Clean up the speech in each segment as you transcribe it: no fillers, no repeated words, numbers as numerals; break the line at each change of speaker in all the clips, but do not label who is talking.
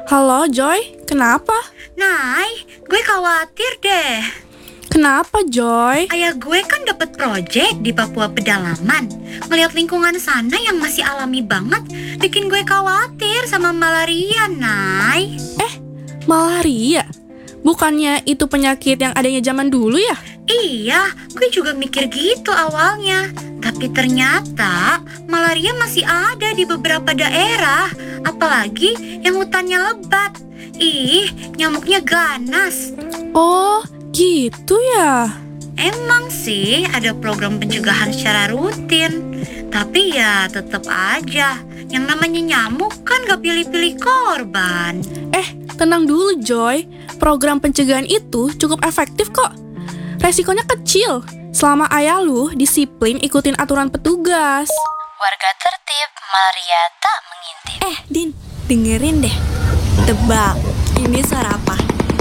Halo Joy, kenapa?
Nay, gue khawatir deh.
Kenapa Joy?
Ayah gue kan dapat proyek di Papua Pedalaman. Ngeliat lingkungan sana yang masih alami banget, bikin gue khawatir sama malaria, Nay.
Malaria? Bukannya itu penyakit yang adanya zaman dulu ya?
Iya, gue juga mikir gitu awalnya. Tapi ternyata malaria masih ada di beberapa daerah, apalagi yang hutannya lebat. Ih, nyamuknya ganas.
Oh, gitu ya?
Emang sih ada program pencegahan secara rutin, tapi ya tetap aja yang namanya nyamuk kan gak pilih-pilih korban.
Tenang dulu Joy, program pencegahan itu cukup efektif kok. Resikonya kecil, selama ayah lu disiplin ikutin aturan petugas.
Warga tertib, malaria tak mengintip.
Din, dengerin deh. Tebak, ini suara apa?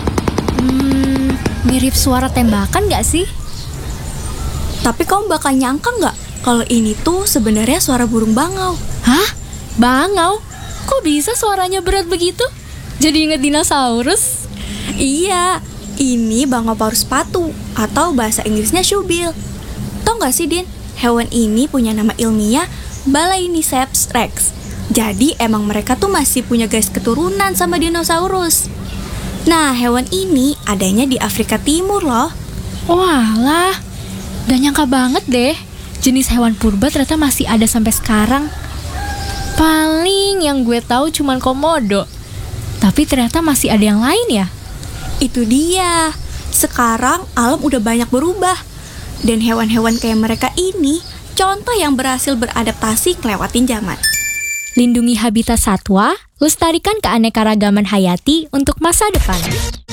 Mirip suara tembakan gak sih?
Tapi kamu bakal nyangka nggak kalau ini tuh sebenarnya suara burung bangau?
Hah? Bangau? Kok bisa suaranya berat begitu? Jadi inget dinosaurus?
Iya, ini bangau paruh sepatu atau bahasa Inggrisnya shoebill. Tau nggak sih Din, hewan ini punya nama ilmiah Balaeniceps rex. Jadi emang mereka tuh masih punya garis keturunan sama dinosaurus. Nah, hewan ini adanya di Afrika Timur loh.
Walah, gak nyangka banget deh. Jenis hewan purba ternyata masih ada sampai sekarang. Paling yang gue tahu cuman komodo. Tapi ternyata masih ada yang lain ya?
Itu dia. Sekarang alam udah banyak berubah. Dan hewan-hewan kayak mereka ini contoh yang berhasil beradaptasi ngelewatin zaman.
Lindungi habitat satwa, lestarikan keanekaragaman hayati untuk masa depan.